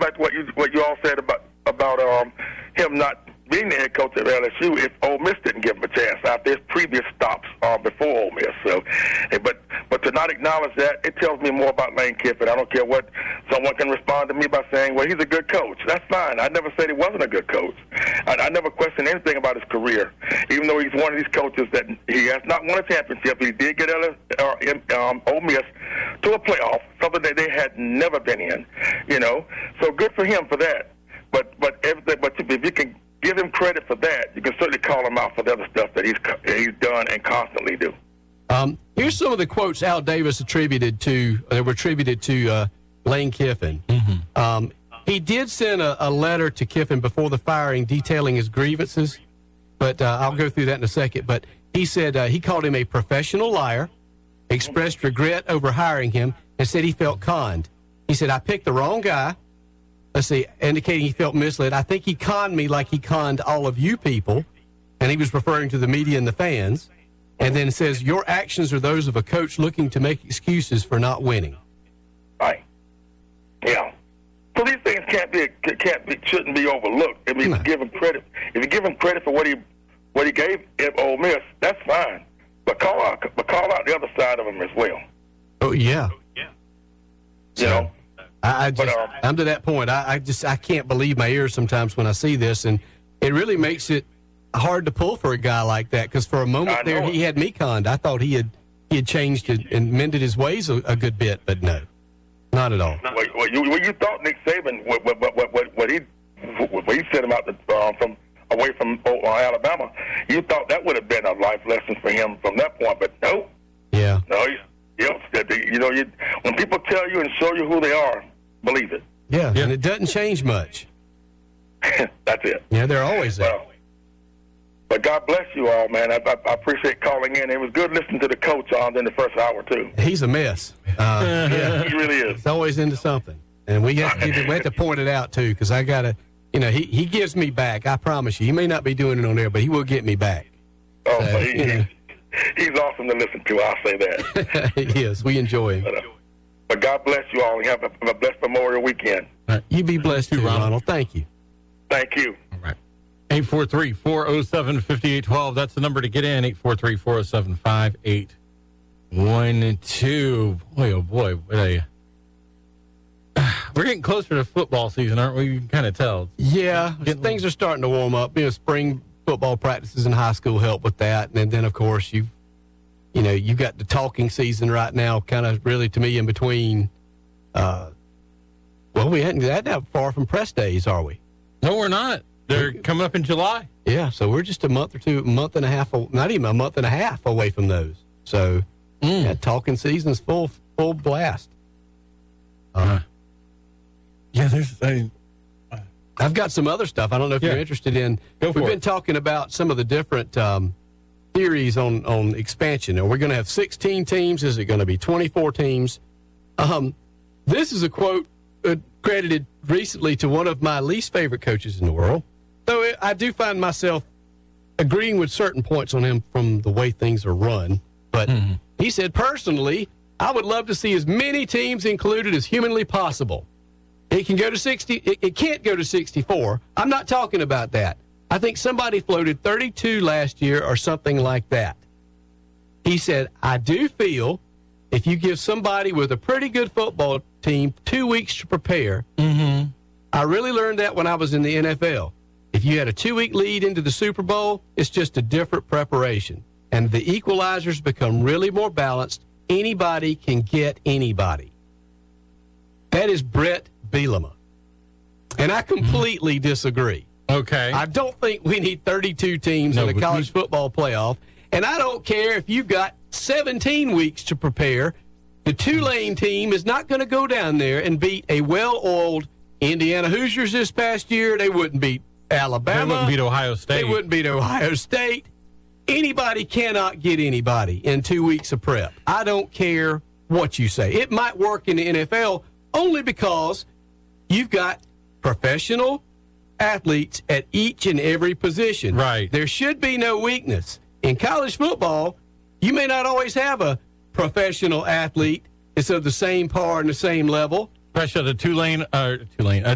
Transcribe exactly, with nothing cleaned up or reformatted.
back to what you what you all said about about um, him not being the head coach at L S U if Ole Miss didn't give him a chance after his previous stops uh, before Ole Miss. So, eh, but but to not acknowledge that, it tells me more about Lane Kiffin. I don't care what someone can respond to me by saying, well, he's a good coach. That's fine. I never said he wasn't a good coach. I, I never questioned anything about his career, even though he's one of these coaches that he has not won a championship. He did get L S, uh, um, Ole Miss to a playoff, something that they had never been in. You know, so good for him for that. But but everything, but if you can give him credit for that, you can certainly call him out for the other stuff that he's he's done and constantly do. Um, here's some of the quotes Al Davis attributed to that were attributed to uh, Lane Kiffin. Mm-hmm. Um, he did send a, a letter to Kiffin before the firing detailing his grievances, but uh, I'll go through that in a second. But he said uh, he called him a professional liar, expressed regret over hiring him, and said he felt conned. He said, I picked the wrong guy. Let's see, indicating he felt misled. I think he conned me like he conned all of you people, and he was referring to the media and the fans. And then it says, your actions are those of a coach looking to make excuses for not winning. Right. Yeah. So these things can't be, can't be, shouldn't be overlooked. I mean, No. if you give him credit, if you give him credit for what he, what he gave at Ole Miss, that's fine. But call out, but call out the other side of him as well. Oh, yeah. You So, know. I, I just, But, um, I'm to that point. I, I just, I can't believe my ears sometimes when I see this, and it really makes it hard to pull for a guy like that. Because for a moment I there, know he it. had me conned. I thought he had, he had changed it and mended his ways a, a good bit, but no, not at all. Well, well, you, well, you thought Nick Saban, what, what, what, what, what he, what he sent him out the, uh, from away from uh, Alabama, you thought that would have been a life lesson for him from that point, but no, Yeah. no, you, you know, that they- you know, you, when people tell you and show you who they are, believe it. Yeah, Yeah. and it doesn't change much. That's it. Yeah, they're always there. Well, but God bless you all, man. I, I, I appreciate calling in. It was good listening to the coach on in the first hour too. He's a mess. Uh, yeah, He really is. he's always into something, and we have to, we have to point it out too, because I gotta, you know, he he gives me back. I promise you. He may not be doing it on there, but he will get me back. Oh, So, he, you know. he's awesome to listen to. I'll say that. Yes, we enjoy him. But, uh, but God bless you all, and have a, have a blessed Memorial weekend. You be blessed too, Ronald. Ronald. Thank you. Thank you. All right. eight four three, four oh seven, five eight one two. That's the number to get in. eight four three, four oh seven, five eight one two. Boy, oh boy. What a, we're getting closer to football season, aren't we? You can kind of tell. Yeah, Getting- things are starting to warm up. You know, spring football practices in high school help with that, and then of course you, you know, you got the talking season right now, kind of really to me in between. Uh, well, we hadn't that that far from press days, are we? No, we're not. They're coming up in July. Yeah, so we're just a month or two, a month and a half, not even a month and a half away from those. So, Mm. yeah, talking season's full full blast. Uh, yeah, there's. I, I've got some other stuff. I don't know if Yeah. you're interested in. Go for We've it. been talking about some of the different um, theories on, on expansion. Are we going to have sixteen teams? Is it going to be twenty-four teams? Um, this is a quote uh, credited recently to one of my least favorite coaches in the world. Though it, I do find myself agreeing with certain points on him from the way things are run. But Mm-hmm. he said, personally, I would love to see as many teams included as humanly possible. It can go to sixty. It, it can't go to sixty-four. I'm not talking about that. I think somebody floated thirty-two last year or something like that. He said, I do feel if you give somebody with a pretty good football team two weeks to prepare, mm-hmm. I really learned that when I was in the N F L. If you had a two-week lead into the Super Bowl, it's just a different preparation. And the equalizers become really more balanced. Anybody can get anybody. That is Brett Bielema. And I completely disagree. Okay. I don't think we need thirty-two teams No, in a but college we- football playoff. And I don't care if you've got seventeen weeks to prepare. The Tulane team is not going to go down there and beat a well-oiled Indiana Hoosiers this past year. They wouldn't beat Alabama. They wouldn't beat Ohio State. They wouldn't beat Ohio State. Anybody cannot get anybody in two weeks of prep. I don't care what you say. It might work in the N F L only because you've got professional athletes at each and every position. Right. There should be no weakness. In college football, you may not always have a professional athlete that's of the same par and the same level. Fresh out of Tulane, uh, Tulane, uh,